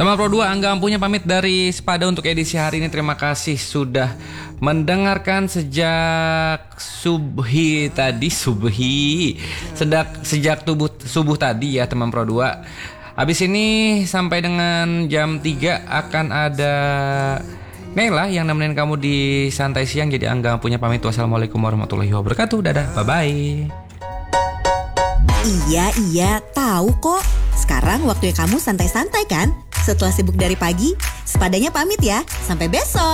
Teman Pro 2, Angga Ampunya pamit dari Sepada untuk edisi hari ini. Terima kasih sudah mendengarkan sejak subuh tadi ya teman Pro 2. Habis ini sampai dengan jam 3 akan ada Nela yang nemenin kamu di Santai Siang. Jadi Angga Ampunya pamit. Wassalamualaikum warahmatullahi wabarakatuh. Dadah, bye-bye. Iya, tahu kok. Sekarang waktunya kamu santai-santai kan? Setelah sibuk dari pagi, Sepadanya pamit ya. Sampai besok.